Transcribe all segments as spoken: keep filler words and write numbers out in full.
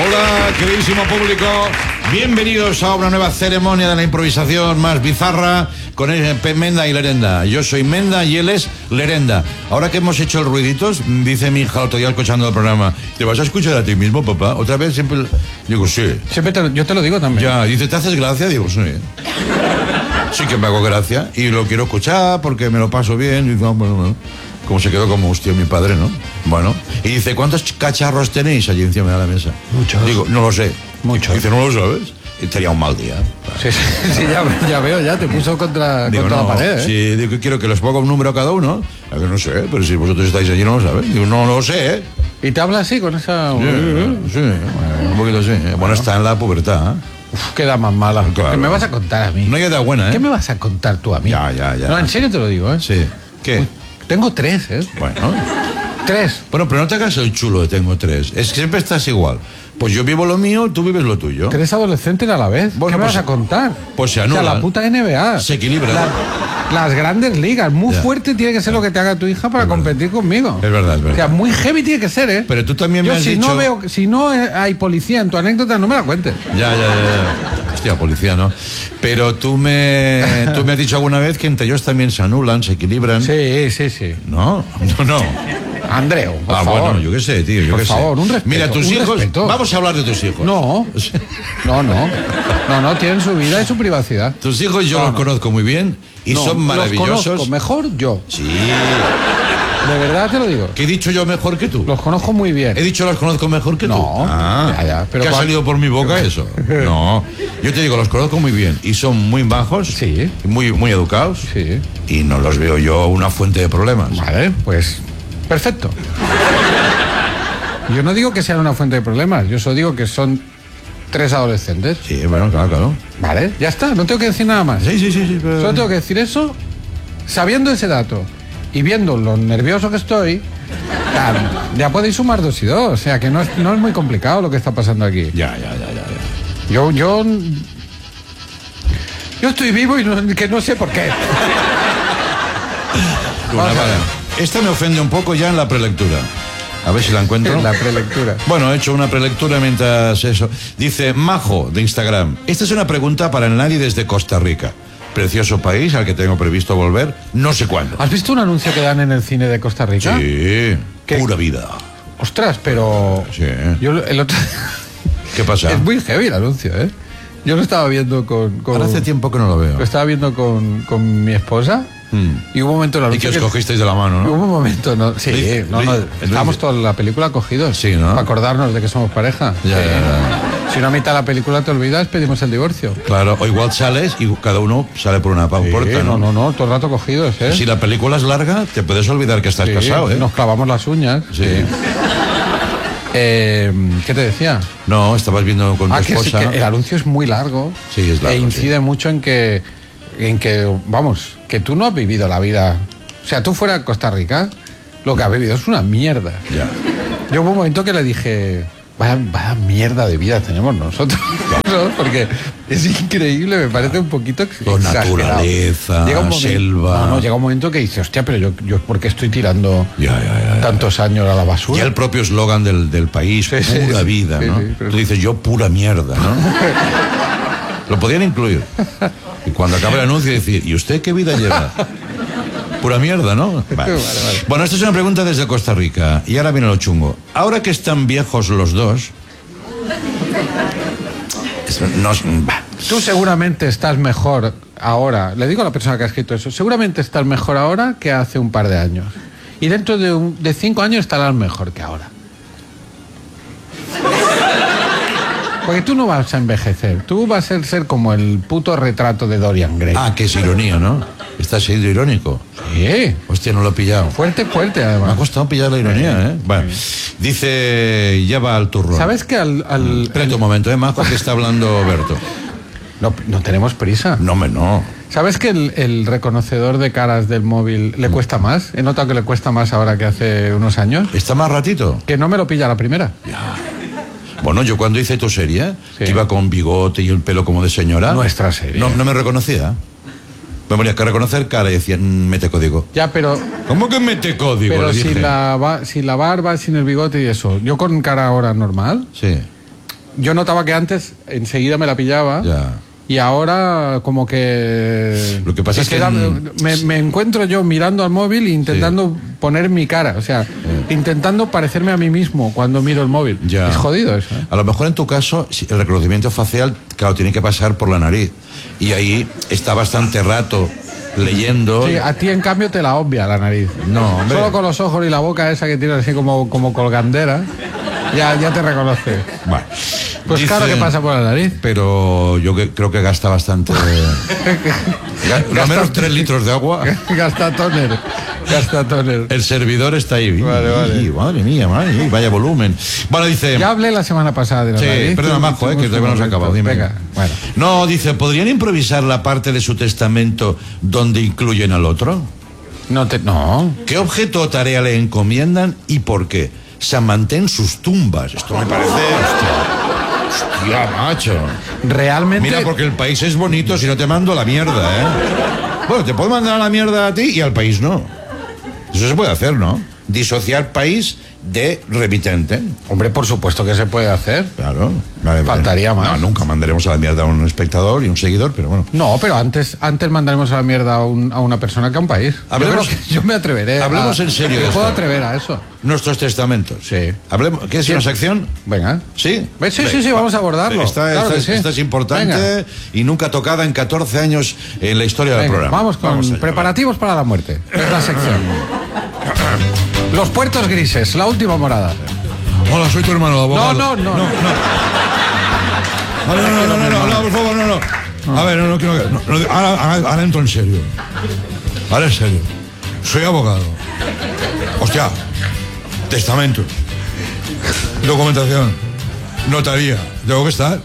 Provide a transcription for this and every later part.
Hola, queridísimo público. Bienvenidos a una nueva ceremonia de la improvisación más bizarra con Menda y Lerenda. Yo soy Menda y él es Lerenda. Ahora que hemos hecho el ruiditos, dice mi hija otro día escuchando el programa: ¿te vas a escuchar a ti mismo, papá? Otra vez siempre... Digo, sí. Siempre te, yo te lo digo también. Ya, dice, ¿te haces gracia? Digo, sí. Sí que me hago gracia y lo quiero escuchar porque me lo paso bien. Y digo, bueno, bueno. Como se quedó como hostia mi padre, ¿no? Bueno. Y dice, ¿cuántos cacharros tenéis allí encima de la mesa? Muchos. Digo, no lo sé. Muchos. Dice, ¿no lo sabes? Y sería un mal día. Sí, sí, sí, ya, ya veo, ya te puso contra, Digo, contra no, la pared, ¿eh? Sí, digo, quiero que les ponga un número a cada uno. A ver, no sé, pero si vosotros estáis allí no lo sabéis. Digo, no lo sé, ¿eh? ¿Y te habla así, con esa...? Sí, sí, un poquito así. Bueno, bueno, está en la pubertad, ¿eh? Uf, queda más mala. Claro. ¿Qué me vas a contar a mí? No hay da buena, ¿eh? ¿Qué me vas a contar tú a mí? Ya, ya, ya. No, en serio te lo digo, ¿eh? Sí. ¿Qué? Uy, tengo tres, ¿eh? Bueno. Tres. Bueno, pero no te hagas el chulo de tengo tres. Es que siempre estás igual. Pues yo vivo lo mío, tú vives lo tuyo. Tres adolescentes a la vez. Bueno, ¿Qué me pues, vas a contar? Pues se O anulan. sea, la puta N B A. Se equilibra. La- las grandes ligas. Muy Ya. fuerte tiene que ser lo que te haga tu hija para Es verdad. competir conmigo. Es verdad, es verdad. O sea, muy heavy tiene que ser, ¿eh? Pero tú también me Yo has si dicho... no veo, si no eh, hay policía en tu anécdota, no me la cuentes. Ya, ya, ya, ya. Hostia, policía, ¿no? Pero tú me, tú me has dicho alguna vez que entre ellos también se anulan, se equilibran. Sí, sí, sí. ¿No? No, no. Andreu, por Ah, favor. bueno, yo qué sé, tío, yo Por qué sé. favor, un respeto, Mira, tus un hijos... respeto. Vamos a hablar de tus hijos. No, no, no. No, no, tienen su vida y su privacidad. Tus hijos yo No, los no. conozco muy bien y No, son maravillosos. Los conozco mejor yo. Sí. De verdad te lo digo. ¿Qué he dicho yo mejor que tú? Los conozco muy bien. He dicho los conozco mejor que tú. No, Ah, ya, ya, pero ¿qué ha cuan- salido por mi boca eso? No. Yo te digo, los conozco muy bien y son muy bajos. Sí. y Muy, muy educados. Sí. Y no los veo yo una fuente de problemas. Vale, pues perfecto. Yo no digo que sean una fuente de problemas, yo solo digo que son tres adolescentes. Sí, bueno, claro, claro. Vale, ya está, no tengo que decir nada más. Sí, sí, sí, sí. pero- Solo tengo que decir eso, sabiendo ese dato y viendo lo nervioso que estoy, ya, ya podéis sumar dos y dos. O sea que no es, no es muy complicado lo que está pasando aquí. Ya, ya, ya, ya. ya. Yo, yo, yo estoy vivo y no, que no sé por qué. Una Vamos a vara. ver. Esta me ofende un poco ya en la prelectura. A ver si la encuentro. La prelectura. Bueno, he hecho una prelectura mientras eso. Dice Majo de Instagram. Esta es una pregunta para el nadie desde Costa Rica. Precioso país al que tengo previsto volver no sé cuándo. ¿Has visto un anuncio que dan en el cine de Costa Rica? Sí, ¿Qué? pura vida. Ostras, pero Sí. yo el otro ¿Qué pasa? es muy heavy el anuncio, ¿eh? Yo lo estaba viendo con, con- Ahora hace tiempo que no lo veo. lo estaba viendo con, con mi esposa Mm. y hubo un momento en el Y que anuncio os cogisteis de la mano, Hubo ¿no? un momento, no, sí, Luis, no, no, Luis, estábamos Luis. toda la película cogidos. Sí, ¿no? Para acordarnos de que somos pareja. Ya, Sí. ya, ya. Si no a mitad de la película te olvidas, pedimos el divorcio. Claro, o igual sales y cada uno sale por una pa- Sí, puerta, ¿no? no, no, no, todo el rato cogidos, ¿eh? Si la película es larga, te puedes olvidar que estás Sí, casado, ¿eh? Nos clavamos las uñas. Sí. Eh, ¿Qué te decía? No, estabas viendo con tu Ah, que, sí, esposa. que el anuncio es muy largo. Sí, es largo, E incide mucho en que, en que, vamos, que tú no has vivido la vida. O sea, tú fuera de Costa Rica, lo que has vivido es una mierda. Ya. Yo hubo un momento que le dije, vaya, vaya mierda de vida tenemos nosotros. ¿No? Porque es increíble, me parece un poquito ex- Con exagerado. naturaleza, Llega un momen- selva. No, no, llega un momento que dice, hostia, pero yo, yo ¿por qué estoy tirando Ya, ya, ya, ya. tantos años a la basura? Ya el propio eslogan del, del país, Sí, sí, pura sí, vida, sí, ¿no? sí, pero- Tú dices, yo pura mierda, ¿no? Lo podían incluir. Y cuando acaba el anuncio decir, ¿y usted qué vida lleva? Pura mierda, ¿no? Vale. Vale, vale. Bueno, esta es una pregunta desde Costa Rica. Y ahora viene lo chungo. Ahora que están viejos los dos... es- no, bah, Tú seguramente estás mejor ahora, le digo a la persona que ha escrito eso, seguramente estás mejor ahora que hace un par de años. Y dentro de, un- de cinco años estarás mejor que ahora. Porque tú no vas a envejecer, tú vas a ser, ser como el puto retrato de Dorian Gray. ah, que es ironía, ¿no? Estás siendo irónico. Sí, Hostia, no lo he pillado. fuerte, fuerte Me ha además. costado pillar la ironía, ¿eh? Bueno, dice, ya va al turrón. ¿Sabes que al... al- Espérate un momento, ¿eh, Majo? Que está hablando Berto. no, no tenemos prisa. No, me no. ¿Sabes que el, el reconocedor de caras del móvil le cuesta más? He notado que le cuesta más ahora que hace unos años. ¿Está más ratito? Que no me lo pilla la primera. Bueno, yo cuando hice tu serie, Sí. que iba con bigote y el pelo como de señora... Nuestra serie. No, no me reconocía. Me ponía que reconocer cara y decía, "Mm, mete código". Ya, pero, ¿Cómo que mete código? pero Le si dije. la, ba- si la barba, sin el bigote y eso, yo con cara ahora normal, Sí. yo notaba que antes enseguida me la pillaba. Ya. Y ahora como que... Lo que pasa es que da- en- me, me encuentro yo mirando al móvil e intentando Sí. poner mi cara, o sea, intentando parecerme a mí mismo cuando miro el móvil. Ya. Es jodido eso, ¿eh? A lo mejor en tu caso, si el reconocimiento facial, claro, tiene que pasar por la nariz. Y ahí está bastante rato leyendo. Sí, a ti en cambio te la obvia la nariz. No, hombre. Solo con los ojos y la boca esa que tiene así como, como colgandera, ya, ya te reconoce. Bueno, Pues dice- claro que pasa por la nariz. Pero yo que- creo que gasta bastante. Ga- Lo Gasta- menos tres litros de agua. Gasta tóner. Gasta tóner. El servidor está ahí. Vale, vale. Y, madre mía, madre mía, vaya volumen. Bueno, dice. Ya hablé la semana pasada de la Sí, nariz. perdona, Majo, eh, que todavía no hemos acabado. Dime. Venga, bueno. No, dice, ¿podrían improvisar la parte de su testamento donde incluyen al otro? No te... No. ¿Qué objeto o tarea le encomiendan y por qué? Se mantén sus tumbas. Esto me parece. Hostia, hostia, macho. Realmente... Mira, porque el país es bonito si no te mando a la mierda, ¿eh? Bueno, te puedo mandar a la mierda a ti y al país no. Eso se puede hacer, ¿no? Disociar país de remitente. Hombre, por supuesto que se puede hacer. Claro. Vale, vale. Faltaría más. No, nunca mandaremos a la mierda a un espectador y un seguidor, pero bueno. No, pero antes, antes mandaremos a la mierda a, un- a una persona que a un país. Hablemos- yo, creo que yo me atreveré. Hablemos a- en serio Me de puedo esto. atrever a eso. Nuestros testamentos. Sí. Hablemos. ¿Qué es Sí. una sección? Venga. ¿Sí? Ve, Sí, sí, sí, vamos a abordarlo. Esta, Claro esta que es, sí. esta es importante Venga. y nunca tocada en catorce años en la historia del Venga, programa. vamos con allá. preparativos para la muerte. Es la sección. Los puertos grises, la última morada. Hola, soy tu hermano, No, abogado. no, no. No, no, no, no, no, no, no, por favor, no, no. A ver, no, no quiero. No, no, ahora, ahora, ahora entro en serio. Ahora en serio. Soy abogado. Hostia. Testamentos. Documentación. Notaría. ¿Tengo que estar?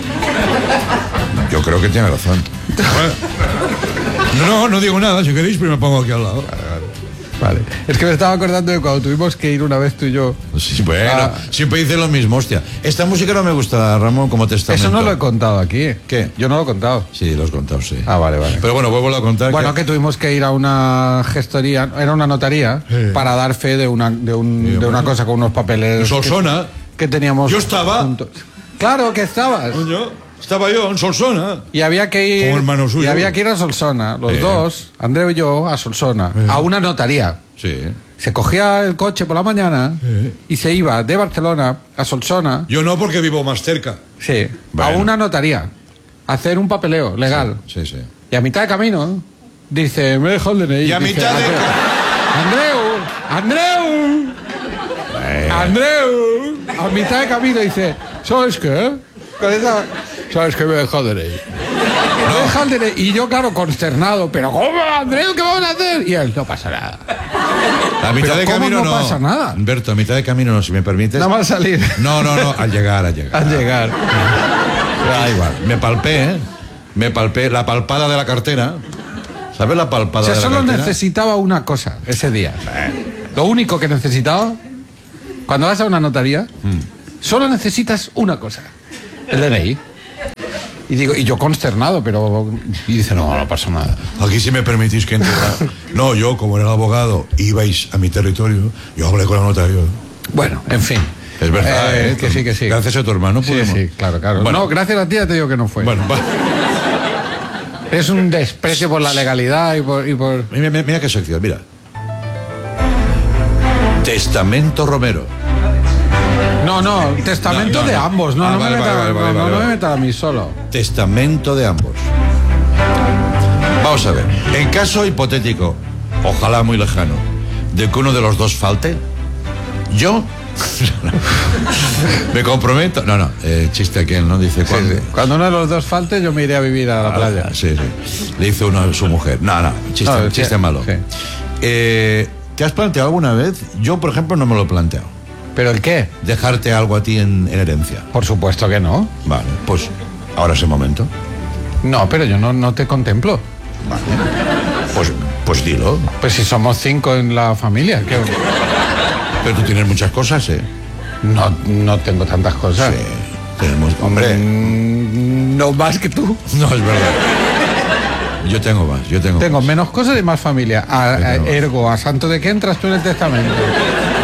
Yo creo que tiene razón. No, no, no digo nada. Si queréis, pero me pongo aquí al lado. Vale. Es que me estaba acordando de cuando tuvimos que ir una vez tú y yo. Sí, bueno, Ah. siempre dice lo mismo, hostia. Esta música no me gusta, Ramón, como testamento. Eso no lo he contado aquí. ¿Qué? Yo no lo he contado. Sí, lo has contado, sí. Ah, vale, vale. Pero bueno, vuelvo a contar. Bueno, que tuvimos que ir a una gestoría, era una notaría, Sí. para dar fe de una, de un- Sí, de una bueno. cosa con unos papeles. En que- Solsona. Que, teníamos. Yo estaba. juntos. Claro que estabas. Coño, estaba yo en Solsona. Y había que ir. Como hermano suyo. Y había que ir a Solsona, los Sí. dos, Andreu y yo, a Solsona, a una notaría. Sí. Se cogía el coche por la mañana Sí. y se iba de Barcelona a Solsona, Yo no, porque vivo más cerca. sí, Bueno. a una notaría, a hacer un papeleo legal. Sí, sí. Y a mitad de camino dice, me dejo el D N I. Y a Dice, mitad de- Andreu, Andreu, Andreu, a mitad de camino dice, ¿sabes qué? Con esa- ¿Sabes qué? Me dejo el D N I. Me deja el D N I. Y yo, claro, consternado, pero ¿cómo, Andreu? ¿Qué vamos a hacer? Y él, no pasa nada. A mitad Pero de ¿cómo camino no pasa nada? Humberto, a mitad de camino no, si me permites. Nada más salir. No, no, no, al llegar, al llegar. Al llegar. Da igual. Me palpé, ¿eh? Me palpé la palpada de la cartera. ¿Sabes la palpada O sea, de la solo cartera? necesitaba una cosa ese día. Lo único que necesitaba, cuando vas a una notaría, solo necesitas una cosa. El D N I. Y digo, y yo consternado, pero... Y dice, no, no pasa nada. Aquí si me permitís que entre. No, yo, como era el abogado, ibais a mi territorio, yo hablé con el notario. Bueno, en fin. Es verdad, Eh, ¿eh? que sí, que sí. Gracias a tu hermano Sí, pudimos. sí, claro, claro. Bueno. No, gracias a ti ya te digo que no fue. Bueno, va. Es un desprecio por la legalidad y por... y por- Mira, mira, mira qué sección, mira. Testamento Romero. No, no, testamento No, no, de no. ambos. No, Ah, no, vale, me, meta, vale, vale, no, no vale, me vale. meta a mí solo. Testamento de ambos. Vamos a ver. En caso hipotético, ojalá muy lejano, de que uno de los dos falte, yo me comprometo. No, no, eh, chiste aquel, ¿no? Dice Sí, cuando. sí. Cuando uno de los dos falte, yo me iré a vivir a la playa. Ah, sí, sí. Le hizo uno a su mujer. No, no, chiste, No, chiste sí, malo. sí. Eh, ¿Te has planteado alguna vez? Yo, por ejemplo, no me lo he planteado. ¿Pero el qué? Dejarte algo a ti en, en herencia. Por supuesto que no. Vale, pues ahora es el momento. No, pero yo no, no te contemplo. Vale. Pues, pues dilo. Pues si somos cinco en la familia, que Pero tú tienes muchas cosas, ¿eh? no, no tengo tantas cosas. Sí, tenemos. Hombre, Mm, no más que tú. no es verdad. Yo tengo más, yo tengo. Tengo más. menos cosas y más familia. A- a- Tengo más. ergo, a santo de qué entras tú en el testamento.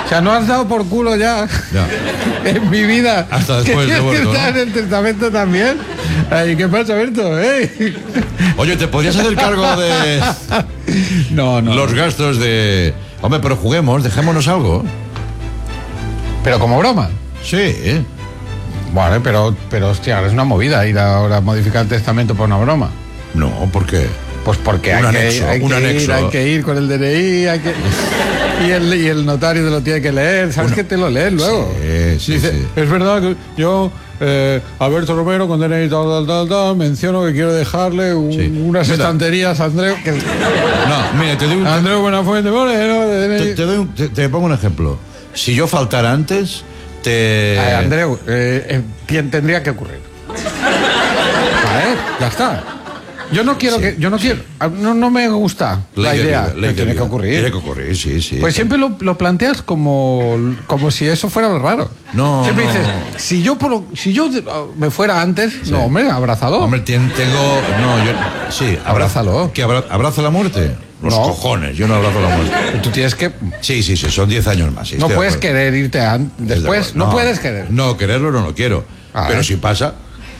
O sea, no has dado por culo ya, Ya. en mi vida. Hasta después de ¿Que muerto, está ¿no? en el testamento también? Ay, ¿qué pasa, Berto? ¿Eh? Oye, ¿te podrías hacer cargo de No, no. los gastos de... Hombre, pero juguemos, dejémonos algo. Pero como broma. Sí, ¿eh? Vale, pero, pero hostia, es una movida ir ahora a modificar el testamento por una broma. No, ¿por qué? Pues porque Un hay, anexo, que, hay, un que anexo. ir, hay que ir con el D N I, hay que... Y el, y el notario te lo tiene que leer, ¿sabes que te lo lees luego? Sí, sí, Dice, sí. es verdad que yo, eh, Alberto Romero, con D N I tal, tal, tal, tal, menciono que quiero dejarle un- Sí. unas Mira. estanterías a Andreu, que, No, mira, te doy un... Andreu Buenafuente Moreno, de D N I. Te, te doy un- te- te pongo un ejemplo. Si yo faltara antes, te... Eh, Andreu, eh, eh, tien- tendría que ocurrir. Vale, ya está. Yo no quiero Sí, que, yo no quiero, no, no me gusta la Ley de idea, vida, ley pero de tiene que vida. ocurrir. Tiene que ocurrir, sí, sí. Pues siempre lo, lo planteas como, como si eso fuera lo raro. No, Siempre no. dices, si yo, por, si yo me fuera antes, no, hombre, abrázalo. Hombre, tien- tengo... No, yo... Sí, abra- Abrázalo. ¿Que abra- abrazo la muerte? Los No. cojones, yo no abrazo la muerte. Tú tienes que... Sí, sí, sí, son diez años más. sí, No estoy de puedes acuerdo. querer irte an- Estoy de después, acuerdo. no, puedes querer. No, quererlo no lo quiero. Ah, pero ¿eh? si pasa...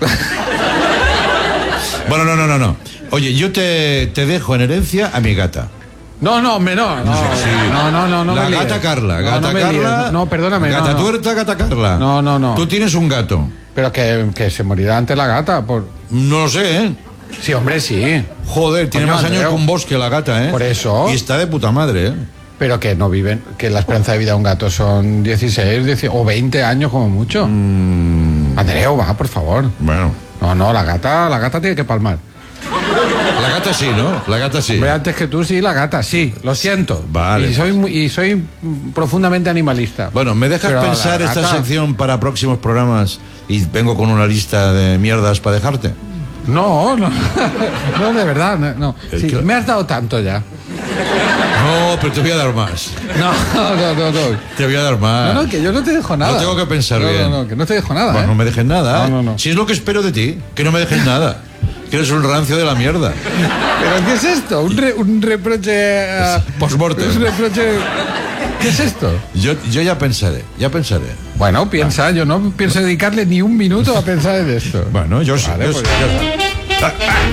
Bueno, no, no, no, no. Oye, yo te, te dejo en herencia a mi gata. No, no, hombre, no, no, Sí. no, no, no, no La me líes. gata Carla, No, gata no me Carla. líes. No, perdóname, Gata no, no. tuerta, gata Carla. No, no, no. Tú tienes un gato. Pero que, que se morirá antes la gata, por... No lo sé, ¿eh? Sí, hombre, sí. Joder, tiene Coño, más años Andreu. que un bosque la gata, ¿eh? Por eso. Y está de puta madre, ¿eh? Pero que no viven, que la esperanza de vida de un gato son dieciséis, dieciocho o veinte años como mucho. Mm. Andreu, va, por favor. Bueno. No, no, la gata, la gata tiene que palmar. La gata sí, ¿no? La gata sí. Hombre, antes que tú sí, la gata, sí, lo siento. Vale. Y soy, muy- y soy mm, profundamente animalista. Bueno, ¿me dejas Pero la pensar esta gata- sección para próximos programas y vengo con una lista de mierdas para dejarte? No, no, no, de verdad, no. no. Es Sí, que- me has dado tanto ya. No, pero te voy a dar más. No, no, no, no. Te voy a dar más. No, no, que yo no te dejo nada. No tengo que pensar No, bien. No, no, que no te dejo nada. Bueno, ¿eh? no me dejes nada. No, no, no. Si es lo que espero de ti, que no me dejes nada. Que eres un rancio de la mierda. ¿Pero qué es esto? ¿Un, re- un reproche... a- Postmortem. ¿Un reproche...? ¿Qué es esto? Yo, yo ya pensaré, ya pensaré. Bueno, piensa, yo no pienso dedicarle ni un minuto a pensar en esto. Bueno, yo sí. Vale, yo pues sí. ya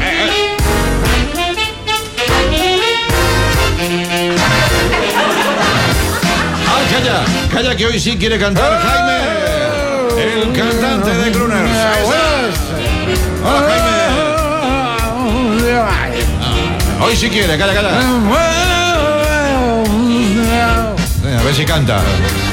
¡Ah, calla! Calla, que hoy sí quiere cantar Jaime, el cantante de Crooners. Hola, Jaime. Hoy sí quiere, calla, calla. Venga, a ver si canta.